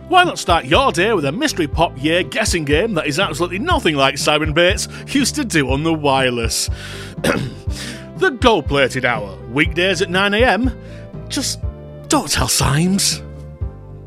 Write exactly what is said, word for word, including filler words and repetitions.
Why not start your day with a Mystery Pop Year guessing game that is absolutely nothing like Simon Bates used to do on the wireless? The Gold Plated Hour, weekdays at nine a m. Just don't tell Symes.